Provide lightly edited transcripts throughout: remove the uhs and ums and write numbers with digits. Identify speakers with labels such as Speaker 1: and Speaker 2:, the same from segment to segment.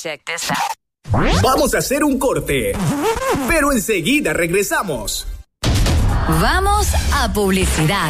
Speaker 1: check this out.
Speaker 2: Vamos a hacer un corte, pero enseguida regresamos.
Speaker 1: Vamos a publicidad.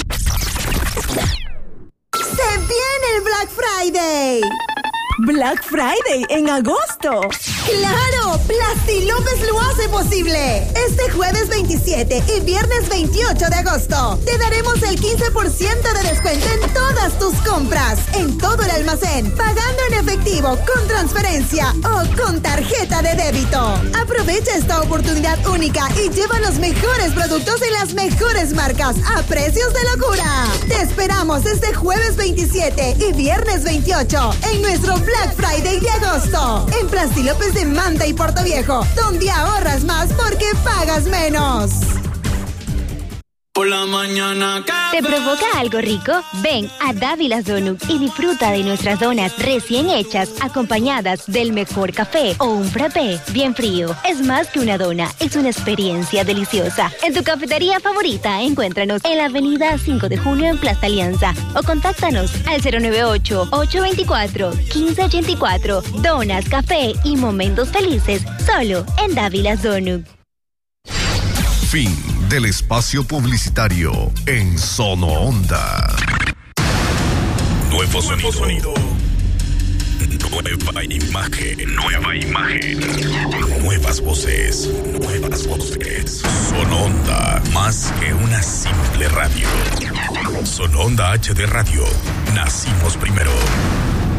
Speaker 3: ¡Se viene el Black Friday!
Speaker 4: Black Friday en agosto.
Speaker 3: ¡Claro! Plasti López lo hace posible. Este jueves 27 y viernes 28 de agosto te daremos el 15% de descuento en todas tus compras, en todo el almacén, pagando en efectivo, con transferencia o con tarjeta de débito. Aprovecha esta oportunidad única y lleva los mejores productos en las mejores marcas a precios de locura. Te esperamos este jueves 27 y viernes 28 en nuestro Black Friday de agosto, en Plasti López de Manta y Puerto Viejo, donde ahorras más porque pagas menos.
Speaker 5: Por la mañana.
Speaker 6: ¿Te provoca algo rico? Ven a Dávilas Donuts y disfruta de nuestras donas recién hechas, acompañadas del mejor café o un frappé bien frío. Es más que una dona, es una experiencia deliciosa. En tu cafetería favorita, encuéntranos en la avenida 5 de Junio en Plaza Alianza o contáctanos al 098-824-1584. Donas, café y momentos felices solo en Dávilas Donuts.
Speaker 7: Fin del espacio publicitario en Sono Onda.
Speaker 8: Nuevo sonido. Nueva imagen. Nuevas voces. Sono Onda, más que una simple radio. Sono Onda HD Radio. Nacimos primero.